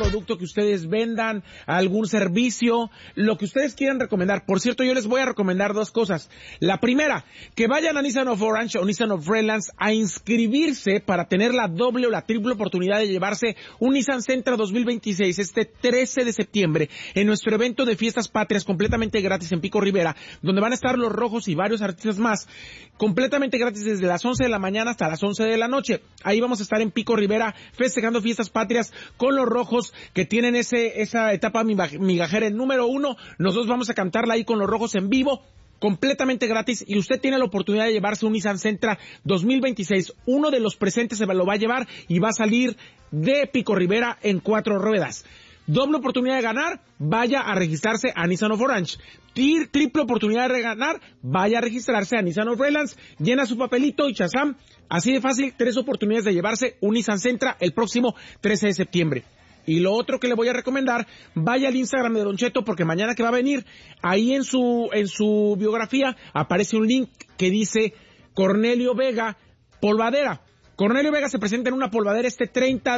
producto que ustedes vendan, algún servicio, lo que ustedes quieran recomendar. Por cierto, yo les voy a recomendar dos cosas. La primera, que vayan a Nissan of Orange o Nissan of Redlands a inscribirse para tener la doble o la triple oportunidad de llevarse un Nissan Sentra 2026 este 13 de septiembre en nuestro evento de Fiestas Patrias completamente gratis en Pico Rivera, donde van a estar Los Rojos y varios artistas más, completamente gratis desde las 11 de la mañana hasta las 11 de la noche. Ahí vamos a estar en Pico Rivera festejando Fiestas Patrias con Los Rojos, que tienen esa etapa migajera en número 1. Nosotros vamos a cantarla ahí con Los Rojos en vivo, completamente gratis, y usted tiene la oportunidad de llevarse un Nissan Sentra 2026. Uno de los presentes se lo va a llevar y va a salir de Pico Rivera en 4 ruedas. Doble oportunidad de ganar, vaya a registrarse a Nissan of Orange. Triple oportunidad de ganar, vaya a registrarse a Nissan of Redlands, llena su papelito y chazam. Así de fácil, 3 oportunidades de llevarse un Nissan Sentra el próximo 13 de septiembre. Y lo otro que le voy a recomendar, vaya al Instagram de Don Cheto, porque mañana que va a venir, ahí en su biografía aparece un link que dice Cornelio Vega Polvadera. Cornelio Vega se presenta en una polvadera este 30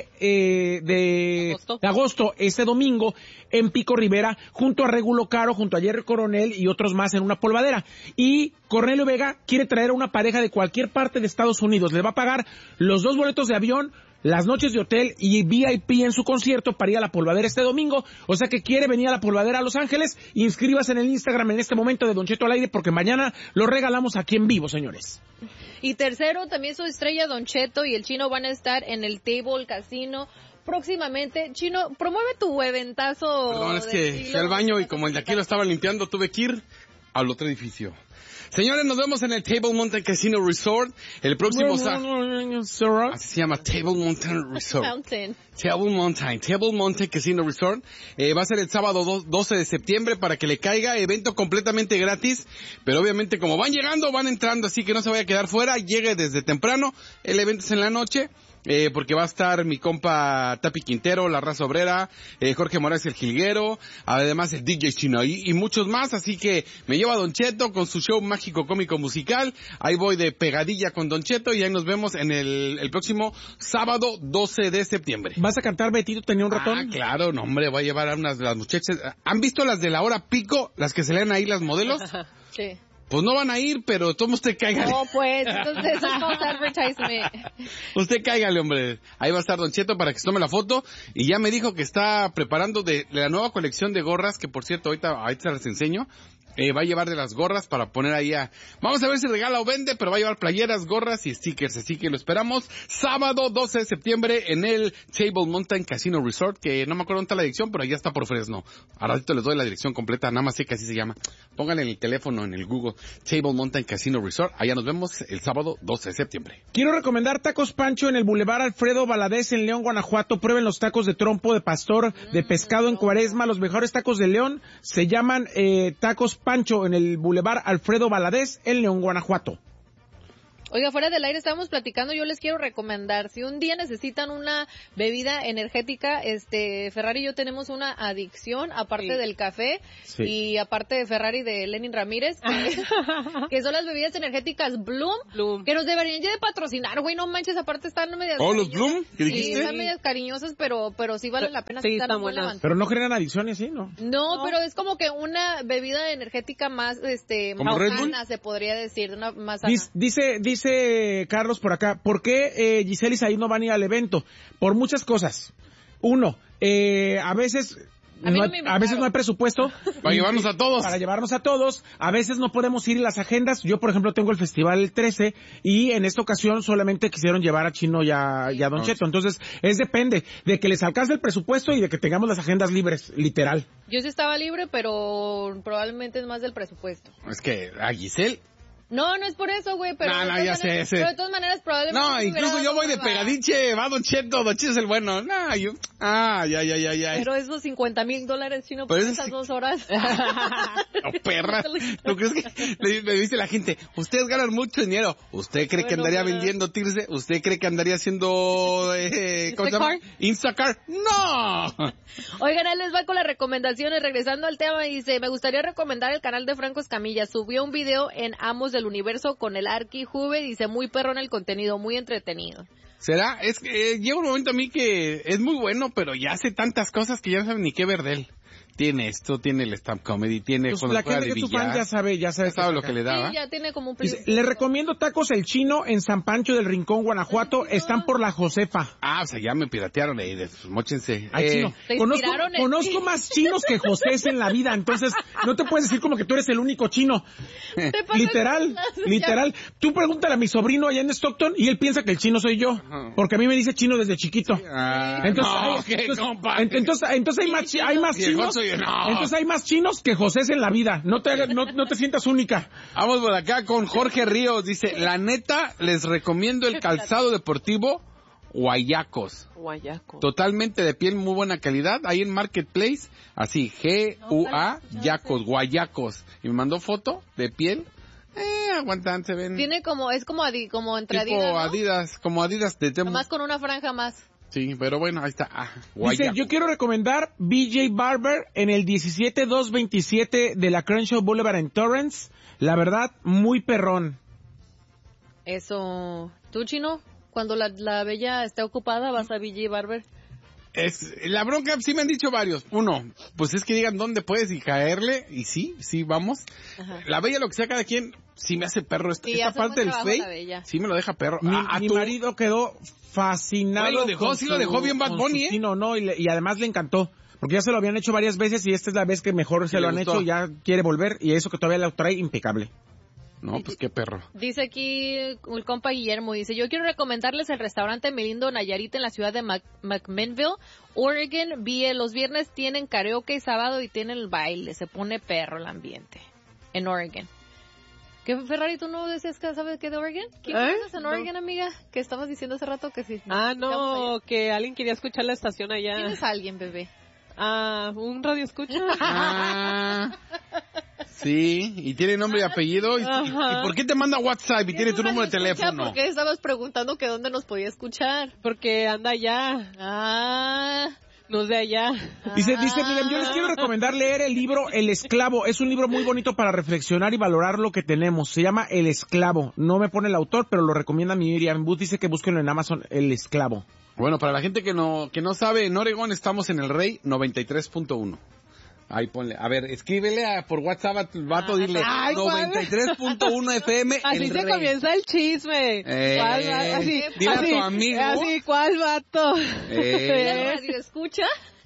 de agosto, este domingo, en Pico Rivera, junto a Regulo Caro, junto a Jerry Coronel y otros más en una polvadera. Y Cornelio Vega quiere traer a una pareja de cualquier parte de Estados Unidos. Le va a pagar los 2 boletos de avión, las noches de hotel y VIP en su concierto para ir a la polvadera este domingo. O sea que quiere venir a la polvadera a Los Ángeles. Inscríbase en el Instagram en este momento de Don Cheto al aire, porque mañana lo regalamos aquí en vivo, señores. Y tercero, también su estrella Don Cheto y el Chino van a estar en el Table Casino próximamente. Chino, promueve tu eventazo. Perdón, es que fui al baño y como el de aquí lo estaba limpiando, tuve que ir al otro edificio. Señores, nos vemos en el Table Mountain Casino Resort el próximo así se llama, Table Mountain Resort. Table Mountain Casino Resort. Va a ser el sábado 12 de septiembre para que le caiga, evento completamente gratis, pero obviamente como van llegando, van entrando, así que no se vaya a quedar fuera, llegue desde temprano, el evento es en la noche. Porque va a estar mi compa Tapi Quintero, La Raza Obrera, Jorge Morales el Jilguero, además el DJ Chino y muchos más, así que me lleva Don Cheto con su show mágico cómico musical. Ahí voy de pegadilla con Don Cheto y ahí nos vemos en el próximo sábado 12 de septiembre. ¿Vas a cantar Betito tenía un ratón? Ah, claro, no hombre, voy a llevar a unas de las muchachas. ¿Han visto las de la hora pico, las que se leen ahí las modelos? Sí. Pues no van a ir, pero todos usted cáigale. No, pues, entonces eso es false advertisement. Usted cáigale, hombre. Ahí va a estar Don Cheto para que se tome la foto. Y ya me dijo que está preparando de la nueva colección de gorras, que por cierto, ahorita se las enseño. Va a llevar de las gorras para poner ahí Vamos a ver si regala o vende, pero va a llevar playeras, gorras y stickers. Así que lo esperamos sábado 12 de septiembre en el Table Mountain Casino Resort, que no me acuerdo dónde está la dirección, pero allá está por Fresno. A ratito les doy la dirección completa, nada más sé que así se llama. Pónganle en el teléfono, en el Google, Table Mountain Casino Resort. Allá nos vemos el sábado 12 de septiembre. Quiero recomendar Tacos Pancho en el Boulevard Alfredo Valadez en León, Guanajuato. Prueben los tacos de trompo, de pastor, de pescado en Cuaresma. Los mejores tacos de León se llaman Tacos Pancho en el Boulevard Alfredo Valadez en León, Guanajuato. Oiga, fuera del aire estábamos platicando, yo les quiero recomendar, si un día necesitan una bebida energética, Ferrari y yo tenemos una adicción, aparte del café, y aparte de Ferrari de Lenin Ramírez, que son las bebidas energéticas Bloom, que nos deberían ya de patrocinar, güey, no manches, aparte están medias... ¿Oh, los Bloom? ¿Qué dijiste? Sí, están medias cariñosas, pero sí vale la pena. Sí, están buenas. Pero no generan adicciones, ¿sí? No, pero es como que una bebida energética más, ¿Como Red Bull? sana, se podría decir, una más sana. Dice Carlos por acá, ¿por qué Giselle y Said no van a ir al evento? Por muchas cosas. Uno, a veces no hay presupuesto para llevarnos a todos. Para llevarnos a todos. A veces no podemos ir en las agendas. Yo, por ejemplo, tengo el festival el 13 y en esta ocasión solamente quisieron llevar a Chino y a Don Cheto. Entonces, depende de que les alcance el presupuesto y de que tengamos las agendas libres, literal. Yo sí estaba libre, pero probablemente es más del presupuesto. Es que a Giselle... No es por eso, güey, pero... No, ya sé. Pero de todas maneras, probablemente... No, incluso yo voy de pegadiche, va Don Cheto es el bueno. No, yo... ya. Pero esos $50,000, Chino, por esas 2 horas. No, perra. ¿No crees que me dice la gente, ustedes ganan mucho dinero? ¿Usted cree que andaría vendiendo Tirse? ¿Usted cree que andaría haciendo... ¿cómo se llama? Instacart? ¡No! Oigan, él les va con las recomendaciones. Regresando al tema, dice, me gustaría recomendar el canal de Franco Escamilla. Subió un video en Amos del Universo con el Arqui Juve, dice, muy perrón el contenido, muy entretenido. ¿Será? Es que llega un momento a mí que es muy bueno, pero ya hace tantas cosas que ya no saben ni qué ver de él. Tiene esto, tiene el stand comedy, tiene pues cuando la juega gente de que es su fan ya sabe lo que le daba. Sí, ya tiene como un Dice, le recomiendo Tacos El Chino en San Pancho del Rincón, Guanajuato. Están por la Josefa. Ah, o sea, ya me piratearon ahí, móchense. Ay, chino. Conozco más chinos que Josés en la vida, entonces no te puedes decir como que tú eres el único chino. Literal. Tú pregúntale a mi sobrino allá en Stockton y él piensa que el chino soy yo, porque a mí me dice chino desde chiquito. Entonces hay más chinos. Entonces hay más chinos que Josés en la vida. No te sientas única. Vamos por acá con Jorge Ríos. Dice, la neta, les recomiendo el calzado deportivo Guayacos. Totalmente de piel, muy buena calidad. Ahí en Marketplace, así, G-U-A, Yacos, Guayacos. Y me mandó foto de piel. Aguantan, se ven. Tiene como entre tipo Adidas, ¿no? como Adidas de Temu. Más con una franja más. Sí, pero bueno, ahí está. Dice, yo quiero recomendar BJ Barber en el 17227 de la Crenshaw Boulevard en Torrance. La verdad, muy perrón. Eso. ¿Tú, chino? Cuando la bella esté ocupada, vas a BJ Barber. La bronca, sí me han dicho varios. Uno, pues es que digan dónde puedes y caerle. Y sí, vamos. Ajá. La bella, lo que sea cada quien, sí me hace perro. Esta parte del fake, sí me lo deja perro. Mi marido quedó fascinado. Sí lo dejó bien Bad Bunny, y además le encantó. Porque ya se lo habían hecho varias veces y esta es la vez que mejor se lo han hecho y ya quiere volver. Y eso que todavía lo trae impecable. No, pues qué perro. Dice aquí el compa Guillermo, dice, yo quiero recomendarles el restaurante Melindo Nayarit en la ciudad de McMinnville, Oregon. Los viernes tienen karaoke y sábado y tienen el baile. Se pone perro el ambiente en Oregon. ¿Qué, Ferrari, tú no decías que sabes qué de Oregon? ¿Quién conoces en Oregon, amiga? Que estabas diciendo hace rato que sí. No, que alguien quería escuchar la estación allá. ¿Quién es alguien, bebé? Un radio escucha. Sí, y tiene nombre y apellido. ¿Y por qué te manda WhatsApp y tiene tu número de teléfono? ¿Por qué estabas preguntando que dónde nos podía escuchar? Porque anda allá. No es de allá. Dice, miren, yo les quiero recomendar leer el libro El Esclavo. Es un libro muy bonito para reflexionar y valorar lo que tenemos. Se llama El Esclavo. No me pone el autor, pero lo recomienda mi Miriam Booth. Dice que búsquenlo en Amazon, El Esclavo. Bueno, para la gente que no sabe, en Oregón estamos en el Rey 93.1. Ahí ponle, a ver, escríbele por WhatsApp al vato, dile 93.1 FM. Así se comienza el chisme. Dile a tu amigo. Así, ¿cuál vato? ¿Escucha?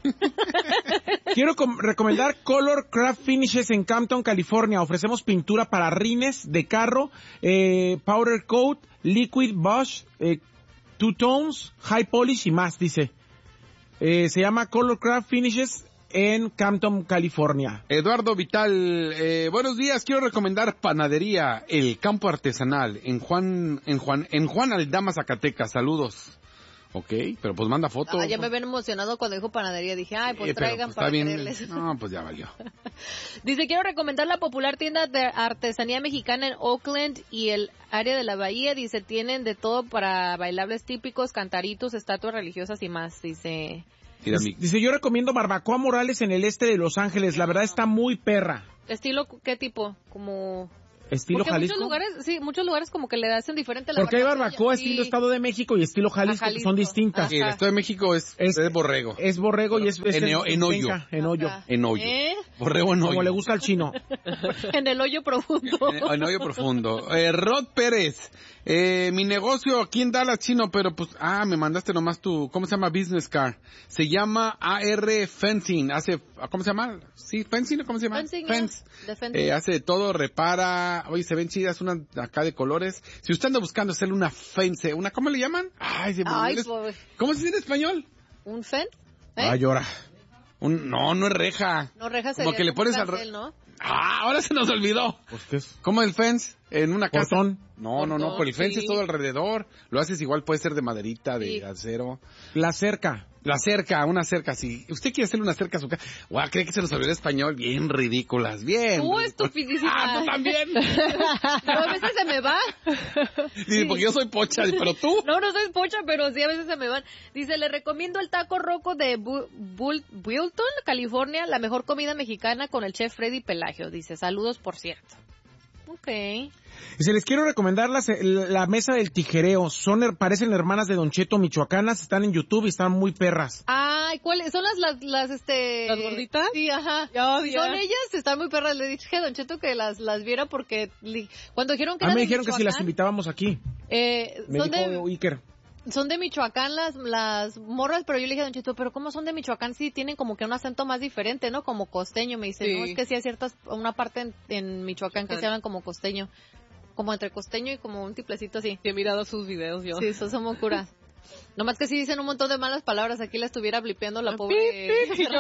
Quiero recomendar Color Craft Finishes en Campton, California. Ofrecemos pintura para rines de carro, powder coat, liquid wash, two tones, high polish y más, dice. Se llama Color Craft Finishes en Campton, California. Eduardo Vital, buenos días, quiero recomendar Panadería El Campo Artesanal en Juan Aldama, Zacatecas. Saludos. Ok, pero pues manda foto. Ya me ven emocionado cuando dijo panadería. Dije, pues traigan pues para bien. quererles. No, pues ya valió. Dice, quiero recomendar la popular tienda de artesanía mexicana en Oakland y el área de la Bahía. Dice, tienen de todo para bailables típicos, cantaritos, estatuas religiosas y más. Dice, yo recomiendo Barbacoa Morales en el este de Los Ángeles. La verdad está muy perra. ¿Estilo qué tipo? Como... ¿Estilo Jalisco? Muchos lugares como que le hacen diferente la porque hay barbacoa estilo Estado de México y estilo Jalisco, que son distintas. Sí, el Estado de México es borrego. Es borrego y es en hoyo. En hoyo. Borrego en hoyo. Como le gusta al chino. En el hoyo profundo. En hoyo profundo. Rod Pérez, mi negocio aquí en Dallas, chino, pero pues, me mandaste nomás tu, ¿cómo se llama? Business card. Se llama AR Fencing. ¿Cómo se llama? Sí, Fencing, ¿cómo se llama? Fence. Hace todo, repara. Oye, se ven chidas, una acá de colores. Si usted anda buscando hacerle una fence, ¿cómo le llaman? ¿Cómo se dice en español? ¿Un fence? Llora. No es reja. No, reja como que le pones al ¿no? Ahora se nos olvidó. Pues, ¿qué es? ¿Cómo el fence? En una casa. ¿Portón? No, por el fence es todo alrededor. Lo haces igual, puede ser de maderita, de acero. La cerca, una cerca, sí. ¿Usted quiere hacerle una cerca a su casa? ¿Cree que se nos olvidó el español? Bien ridículas, bien. Estupidísima. ¿Tú también? Pero a veces se me va. Dice, porque yo soy pocha, pero tú. No soy pocha, pero sí, a veces se me van. Dice, le recomiendo el taco roco de Wilton, California, la mejor comida mexicana con el chef Freddy Pelagio. Dice, saludos, por cierto. Okay. Y se les quiero recomendar la mesa del tijereo. Parecen hermanas de Don Cheto, michoacanas, están en YouTube y están muy perras. Ay, ¿cuáles son las ¿Las gorditas? Sí, ajá. Ya. Son ellas, están muy perras. Le dije a Don Cheto que las viera porque cuando dijeron que eran me de dijeron que si Michoacán, las invitábamos aquí. Me son dijo Iker. Son de Michoacán las morras, pero yo le dije a Don Cheto, pero ¿cómo son de Michoacán? Sí, tienen como que un acento más diferente, ¿no? Como costeño. Me dice, Sí. no, es que sí hay una parte en Michoacán que se hablan como costeño. Como entre costeño y como un tiplecito así. He mirado sus videos yo. Sí, eso somos curas. Nomás que sí dicen un montón de malas palabras. Aquí la estuviera blipeando la pobre.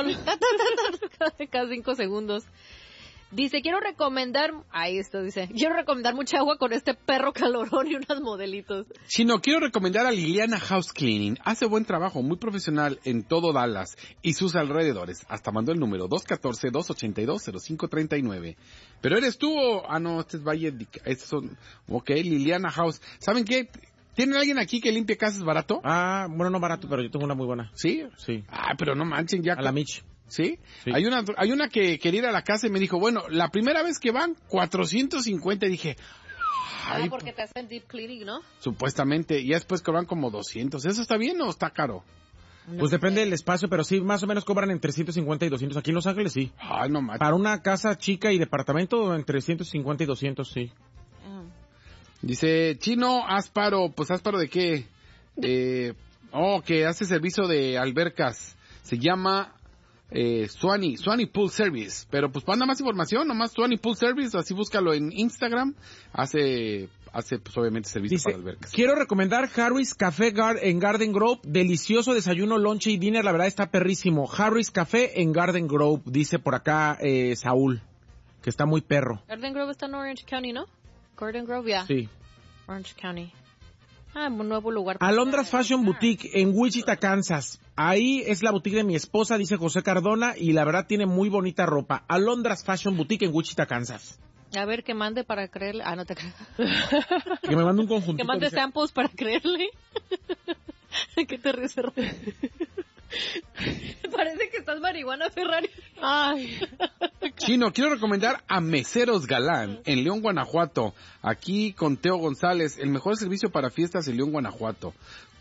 Cada 5 segundos. Dice, quiero recomendar mucha agua con este perro calorón y unas modelitos. Chino, quiero recomendar a Liliana House Cleaning. Hace buen trabajo, muy profesional en todo Dallas y sus alrededores. Hasta mandó el número 214-282-0539. ¿Pero eres tú o...? Ah, no, este es Valle... Ok, Liliana House. ¿Saben qué? ¿Tienen alguien aquí que limpie casas barato? Ah, bueno, no barato, pero yo tengo una muy buena. ¿Sí? Sí. Ah, pero no manchen ya. A la Mitch. ¿Sí? Sí. Hay una que quería ir a la casa y me dijo, bueno, la primera vez que van, 450, y dije... Ay, porque te hacen deep cleaning, ¿no? supuestamente, y ya después cobran como 200. ¿Eso está bien o está caro? Pues depende del espacio, pero sí, más o menos cobran entre 150 y 200. Aquí en Los Ángeles, sí. Ay, no manches. Para una casa chica y departamento, entre 150 y 200, sí. Dice, Chino, Asparo, pues Asparo de qué? Que hace servicio de albercas. Se llama Swanee Pool Service. Pero pues para más información, nomás Swanee Pool Service, así búscalo en Instagram. Hace pues obviamente servicio Dice, para albercas. quiero recomendar Harry's Café en Garden Grove. Delicioso desayuno, lonche y dinner, la verdad está perrísimo. Harry's Café en Garden Grove, dice por acá Saúl, que está muy perro. Garden Grove está en Orange County, ¿no? Garden Grove, ya. Sí. Orange County. Un nuevo lugar. Alondras Fashion Boutique en Wichita, Kansas. Ahí es la boutique de mi esposa, dice José Cardona, y la verdad tiene muy bonita ropa. Alondras Fashion Boutique en Wichita, Kansas. A ver, que mande para creerle. No te creo. Que me mande un conjuntito. Que mande dice. samples para creerle. ¿Qué te ríes? Parece que estás marihuana, Ferrari. Ay. Chino, quiero recomendar a Meseros Galán en León, Guanajuato. Aquí con Teo González, el mejor servicio para fiestas en León, Guanajuato.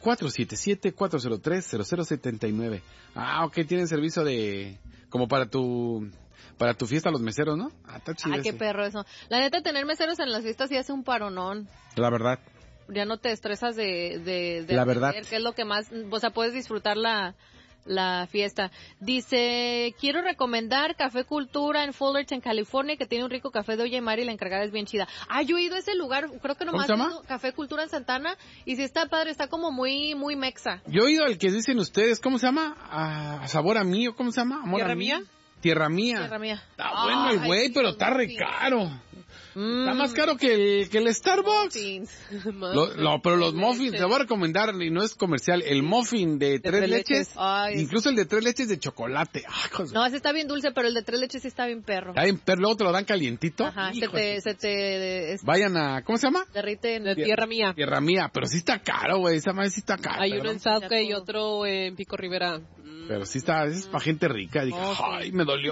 477-403-0079. Ah, ok, tienen servicio de... como para tu fiesta los meseros, ¿no? Ah, está chido. Qué perro eso. La neta, tener meseros en las fiestas sí hace un paronón. La verdad. Ya no te estresas de la verdad. Que es lo que más, o sea, puedes disfrutar la fiesta. Dice, quiero recomendar Café Cultura en Fullerton, California, que tiene un rico café de olla y mar y la encargada es bien chida. Yo he ido a ese lugar, creo que nomás he ido, Café Cultura en Santana, y sí está padre, está como muy, muy mexa. Yo he ido al que dicen ustedes, ¿cómo se llama? Sabor a mí, ¿o cómo se llama? Amor ¿Tierra a mí. mía? Tierra Mía. Tierra Mía. Está bueno el güey, pero está re caro. Está más caro que el Starbucks. Pero los muffins, te voy a recomendar, y no es comercial, el muffin de tres leches. Incluso el de 3 leches de chocolate. No, ese está bien dulce, pero el de 3 leches sí está bien perro. Luego te lo dan calientito. Ajá, vayan a, ¿cómo se llama? Derrite en Tierra Mía. Tierra Mía, pero sí está caro, güey, esa madre sí está caro. Hay uno en Southgate y otro en Pico Rivera. Pero sí está, es para gente rica. Dije, ay, me dolió.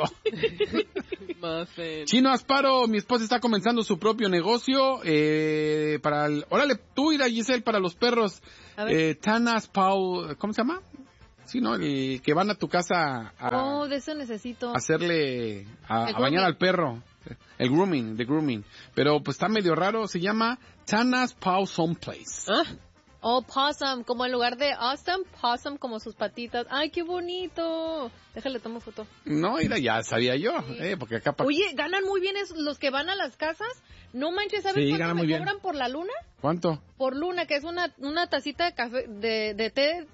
Muffin. Chino Asparo, mi esposa está comenzando su propio negocio. Órale, tú y la Giselle para los perros. Tanas Pau, ¿cómo se llama? Sí, ¿no? El que van a tu casa de eso necesito. Hacerle, a bañar al perro. El grooming, the grooming. Pero pues está medio raro, se llama Tanas Pau Someplace. Possum, como en lugar de awesome, possum como sus patitas. ¡Ay, qué bonito! Déjale, tomo foto. No, mira, ya sabía yo, porque acá... Oye, ganan muy bien los que van a las casas. No manches, ¿sabes cuánto me cobran por la luna? ¿Cuánto? Por luna, que es una tacita de café, de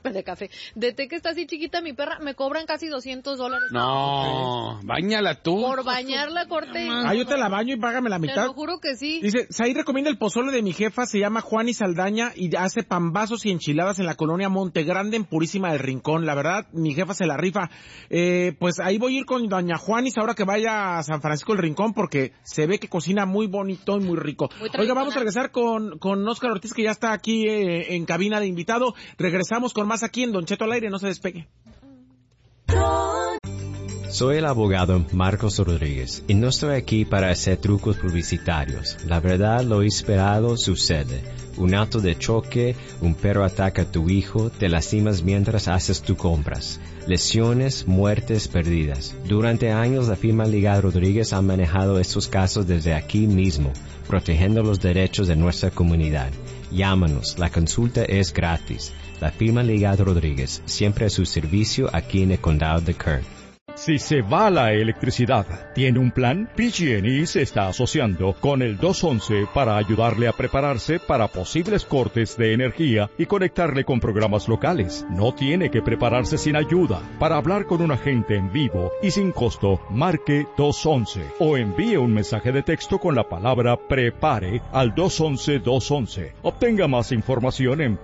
té que está así chiquita, mi perra, me cobran casi $200. No, báñala tú. Por bañarla, corte. Yo te la baño y págame la mitad. Te lo juro que sí. Dice, ahí recomienda el pozole de mi jefa, se llama Juani Saldaña y hace pambazos y enchiladas en la colonia Monte Grande, en Purísima del Rincón. La verdad, mi jefa se la rifa. Pues ahí voy a ir con doña Juanis ahora que vaya a San Francisco del Rincón, porque se ve que cocina muy bonito y muy rico. Oiga, vamos a regresar con Oscar Ortiz, que ya está aquí en cabina de invitado. Regresamos con más aquí en Don Cheto al Aire, no se despegue. Soy el abogado Marcos Rodríguez y no estoy aquí para hacer trucos publicitarios. La verdad, lo esperado sucede. Un auto de choque, un perro ataca a tu hijo, te lastimas mientras haces tus compras. Lesiones, muertes, pérdidas. Durante años la firma Liga Rodríguez ha manejado estos casos desde aquí mismo, protegiendo los derechos de nuestra comunidad. Llámanos, la consulta es gratis. La firma Liga Rodríguez, siempre a su servicio aquí en el condado de Kern. Si se va la electricidad, ¿tiene un plan? PG&E se está asociando con el 211 para ayudarle a prepararse para posibles cortes de energía y conectarle con programas locales. No tiene que prepararse sin ayuda. Para hablar con un agente en vivo y sin costo, marque 211 o envíe un mensaje de texto con la palabra PREPARE al 211-211. Obtenga más información en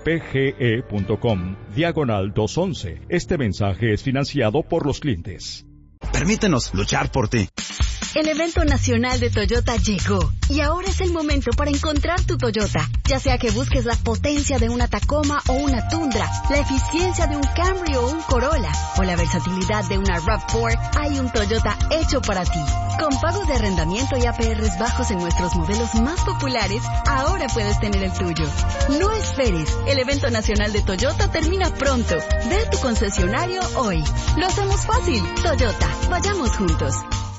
pge.com/211. Este mensaje es financiado por los clientes. Permítenos luchar por ti. El evento nacional de Toyota llegó y ahora es el momento para encontrar tu Toyota. Ya sea que busques la potencia de una Tacoma o una Tundra, la eficiencia de un Camry o un Corolla, o la versatilidad de una RAV4, hay un Toyota hecho para ti. Con pagos de arrendamiento y APRs bajos en nuestros modelos más populares, ahora puedes tener el tuyo. No esperes, el evento nacional de Toyota termina pronto. Ve a tu concesionario hoy. Lo hacemos fácil. Toyota, vayamos juntos.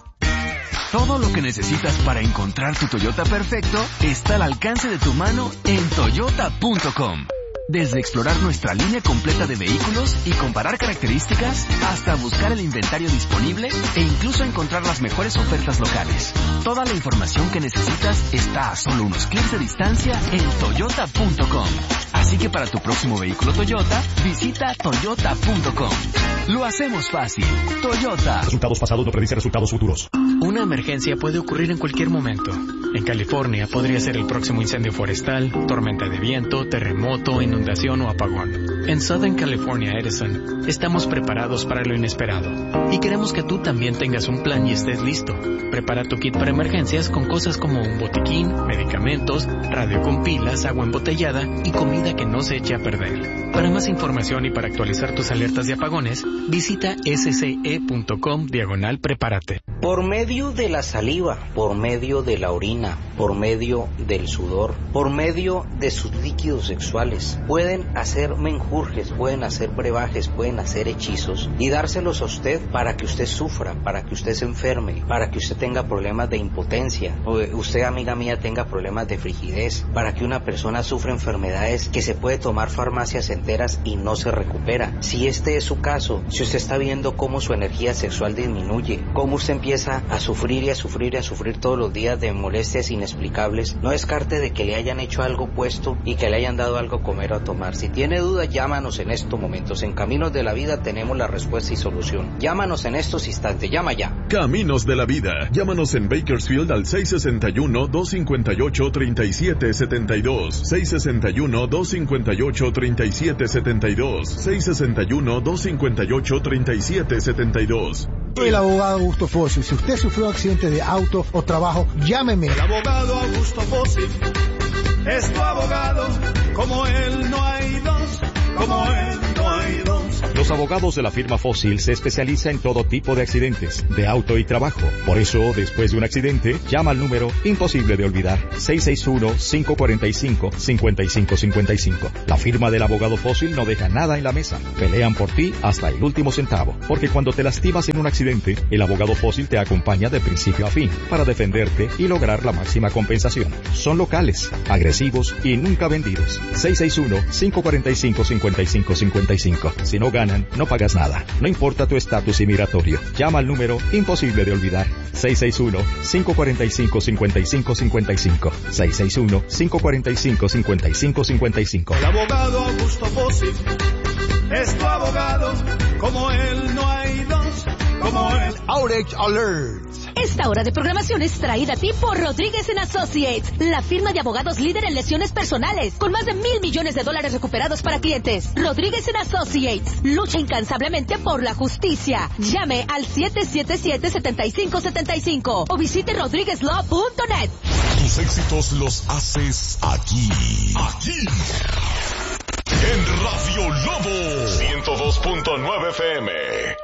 Todo lo que necesitas para encontrar tu Toyota perfecto está al alcance de tu mano en Toyota.com. Desde explorar nuestra línea completa de vehículos y comparar características, hasta buscar el inventario disponible e incluso encontrar las mejores ofertas locales. Toda la información que necesitas está a solo unos clics de distancia en Toyota.com. Así que para tu próximo vehículo Toyota, visita Toyota.com. Lo hacemos fácil. Toyota. Resultados pasados no predicen resultados futuros. Una emergencia puede ocurrir en cualquier momento. En California podría ser el próximo incendio forestal, tormenta de viento, terremoto, inundación o apagón. En Southern California Edison, estamos preparados para lo inesperado. Y queremos que tú también tengas un plan y estés listo. Prepara tu kit para emergencias con cosas como un botiquín, medicamentos, radio con pilas, agua embotellada y comida que no se eche a perder. Para más información y para actualizar tus alertas de apagones, visita sce.com/prepárate. Por medio de la saliva, por medio de la orina, por medio del sudor, por medio de sus líquidos sexuales, pueden hacer menjurjes, pueden hacer brebajes, pueden hacer hechizos y dárselos a usted para que usted sufra, para que usted se enferme, para que usted tenga problemas de impotencia, o usted, amiga mía, tenga problemas de frigidez, para que una persona sufra enfermedades que se puede tomar farmacias enteras y no se recupera. Si este es su caso, si usted está viendo cómo su energía sexual disminuye, cómo usted empieza a sufrir y a sufrir y a sufrir todos los días de molestias inexplicables, no descarte de que le hayan hecho algo puesto y que le hayan dado algo a comer o a tomar. Si tiene dudas, llámanos en estos momentos. En Caminos de la Vida tenemos la respuesta y solución. Llámanos en estos instantes. Llama ya. Caminos de la Vida. Llámanos en Bakersfield al 661-258-3772. 661-258-3772. 661-258-3772. Soy el abogado Augusto Fósil. Si usted sufrió un accidente de auto o trabajo, llámeme. El abogado Augusto Fósil es tu abogado. Como él no hay dos, como él no hay dos. Los abogados de la firma Fósil se especializan en todo tipo de accidentes, de auto y trabajo. Por eso, después de un accidente, llama al número imposible de olvidar, 661-545-5555. La firma del abogado Fósil no deja nada en la mesa. Pelean por ti hasta el último centavo. Porque cuando te lastimas en un accidente, el abogado Fósil te acompaña de principio a fin para defenderte y lograr la máxima compensación. Son locales, agresivos y nunca vendidos. 661-545-5555. Si no ganan, no pagas nada. No importa tu estatus inmigratorio. Llama al número imposible de olvidar. 661-545-5555. 661-545-5555. El abogado Augusto Fósil es tu abogado. Como él no hay dos, como él. Outage Alert. Esta hora de programación es traída a ti por Rodríguez & Associates, la firma de abogados líder en lesiones personales, con más de $1,000 millones recuperados para clientes. Rodríguez & Associates, lucha incansablemente por la justicia. Llame al 777-7575 o visite rodriguezlaw.net. Tus éxitos los haces aquí. En Radio Lobo 102.9 FM.